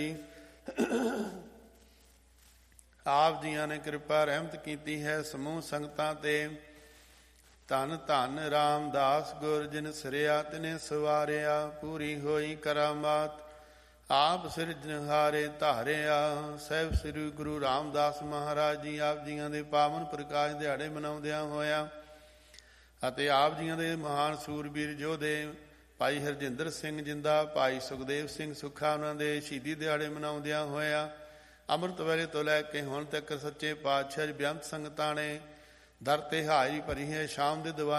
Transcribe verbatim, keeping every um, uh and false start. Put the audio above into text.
ਆਪ ਜੀਆਂ ਨੇ ਕਿਰਪਾ ਰਹਿਮਤ ਕੀਤੀ ਹੈ ਸਮੂਹ ਸੰਗਤਾਂ ਤੇ। ਧੰਨ ਧੰਨ ਰਾਮਦਾਸ ਗੁਰ ਜਿਨ ਸਿਰਿਆ ਤਿਨੇ ਸਵਾਰਿਆ, ਪੂਰੀ ਹੋਈ ਕਰਾਮਾਤ ਆਪ ਸਿਰਜਣਹਾਰੇ ਧਾਰਿਆ। ਸਾਹਿਬ ਸ੍ਰੀ ਗੁਰੂ ਰਾਮਦਾਸ ਮਹਾਰਾਜ ਜੀ ਆਪ ਜੀਆਂ ਦੇ ਪਾਵਨ ਪ੍ਰਕਾਸ਼ ਦਿਹਾੜੇ ਮਨਾਉਂਦਿਆਂ ਹੋਇਆ ਅਤੇ ਆਪ ਜੀਆਂ ਦੇ ਮਹਾਨ ਸੂਰਬੀਰ ਯੋਧੇ ਭਾਈ ਹਰਜਿੰਦਰ ਸਿੰਘ ਜਿੰਦਾ, ਭਾਈ ਸੁਖਦੇਵ ਸਿੰਘ ਸੁੱਖਾ, ਉਹਨਾਂ ਦੇ ਸ਼ਹੀਦੀ ਦਿਹਾੜੇ ਮਨਾਉਂਦਿਆਂ ਹੋਇਆ ਅੰਮ੍ਰਿਤ ਵੇਲੇ ਤੋਂ ਲੈ ਕੇ ਹੁਣ ਤੱਕ ਸੱਚੇ ਪਾਤਸ਼ਾਹ ਬੇਅੰਤ ਸੰਗਤਾਂ ਨੇ ਦਰ ਤੇ ਹਾਜ਼ਰੀ ਭਰੀ ਹੈ। ਸ਼ਾਮ ਦੇ ਦੀਵਾਨ